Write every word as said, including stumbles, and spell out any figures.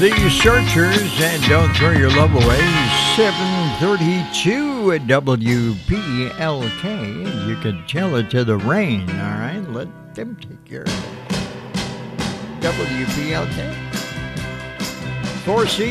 The Searchers and Don't Throw Your Love Away. seven thirty-two at W P L K. You can tell it to the rain, all right? Let them take care of it. W P L K. Four C